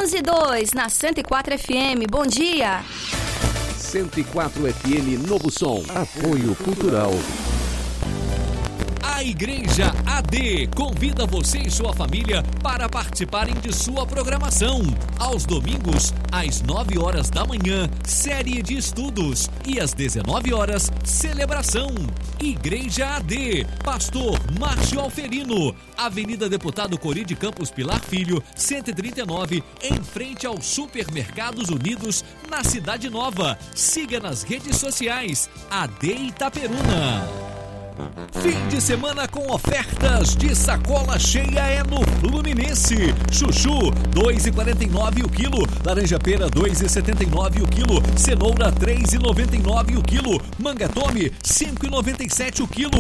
11:02 na 104 FM. Bom dia. 104 FM Novo Som. Apoio Cultural. A Igreja AD convida você e sua família para participarem de sua programação. Aos domingos, às 9 horas da manhã, série de estudos. E às 19 horas, celebração. Igreja AD, Pastor Márcio Alferino, Avenida Deputado Cori de Campos Pilar Filho, 139, em frente aos Supermercados Unidos, na Cidade Nova. Siga nas redes sociais, AD Itaperuna. Fim de semana com ofertas de sacola cheia é no Fluminense. Chuchu, 2,49 o quilo. Laranja pera, 2,79 o quilo. Cenoura, 3,99 o quilo. Manga tome, 5,97 o quilo.